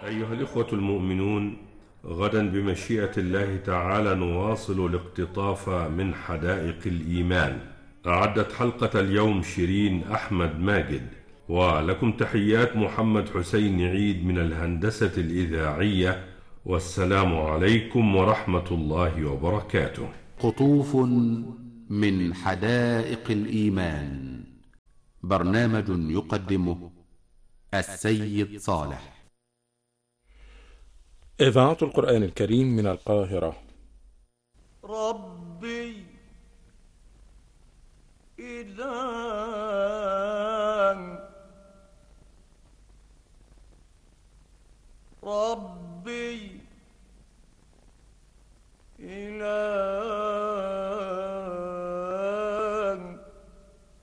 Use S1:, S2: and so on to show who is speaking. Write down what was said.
S1: أيها الإخوة المؤمنون، غدا بمشيئة الله تعالى نواصل الاقتطاف من حدائق الإيمان. أعدت حلقة اليوم شيرين أحمد ماجد، ولكم تحيات محمد حسين عيد من الهندسة الإذاعية، والسلام عليكم ورحمة الله وبركاته.
S2: قطوف من حدائق الإيمان، برنامج يقدمه السيد صالح.
S3: إذاعة القرآن الكريم من القاهرة.
S4: ربي إذا ربي